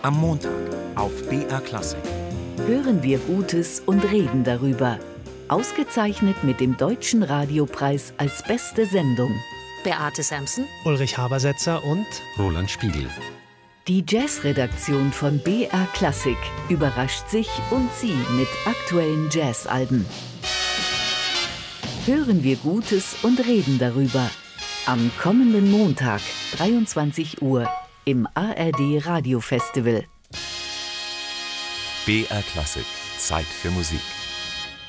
Am Montag auf BR Klassik. Hören wir Gutes und reden darüber. Ausgezeichnet mit dem Deutschen Radiopreis als beste Sendung. Beate Sampson, Ulrich Habersetzer und Roland Spiegel. Die Jazzredaktion von BR Klassik überrascht sich und Sie mit aktuellen Jazzalben. Hören wir Gutes und reden darüber. Am kommenden Montag, 23 Uhr, im ARD Radio Festival. BR Klassik. Zeit für Musik.